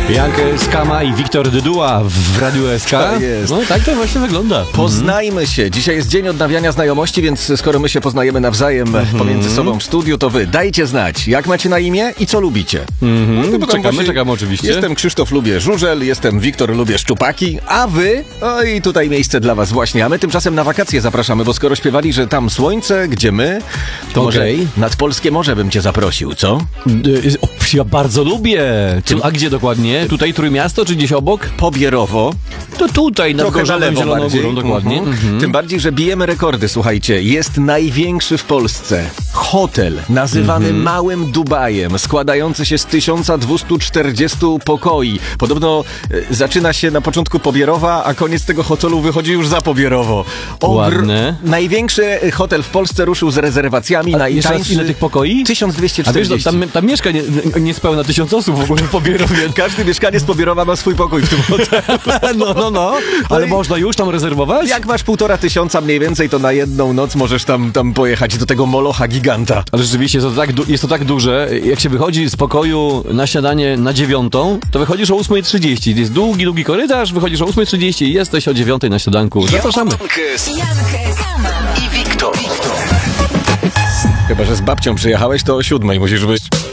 Jankę Skama i Wiktor Dyduła w Radiu SK. Tak jest. No tak to właśnie wygląda. Poznajmy się. Dzisiaj jest dzień odnawiania znajomości, więc skoro my się poznajemy nawzajem pomiędzy sobą w studiu, to wy dajcie znać, jak macie na imię i co lubicie. No, Czekamy oczywiście. Jestem Krzysztof, lubię żużel, jestem Wiktor, lubię szczupaki, a wy? Oj, tutaj miejsce dla was właśnie. A my tymczasem na wakacje zapraszamy, bo skoro śpiewali, że tam słońce, gdzie my, to może nad polskie morze bym cię zaprosił, co? Ja bardzo lubię. A gdzie dokładnie? Tutaj Trójmiasto czy gdzieś obok? Pobierowo. To tutaj, nad Trochę na lewo Zieloną bardziej. Górą, dokładnie. Tym bardziej, że bijemy rekordy, słuchajcie. Jest największy w Polsce hotel nazywany Małym Dubajem, składający się z 1240 pokoi. Podobno zaczyna się na początku Pobierowa, a koniec tego hotelu wychodzi już za Pobierowo. Ładne. Największy hotel w Polsce ruszył z rezerwacjami. Jeszcze raz, ile tych pokoi? 1240. A wiesz, tam mieszka niespełna 1000 osób w ogóle w Pobierowie. Każdy mieszkaniec Pobierowa ma swój pokój w tym hotelu. No. Ale można już tam rezerwować? Jak masz 1500 mniej więcej, to na jedną noc możesz tam pojechać do tego molocha giganta. Ale rzeczywiście jest to tak duże. Jak się wychodzi z pokoju na śniadanie na 9, to wychodzisz o 8:30. Jest długi korytarz, wychodzisz o 8:30 i jesteś o 9 na śniadanku. Zapraszamy. Jankę i Wiktor. Chyba że z babcią przyjechałeś, to o 7 musisz być.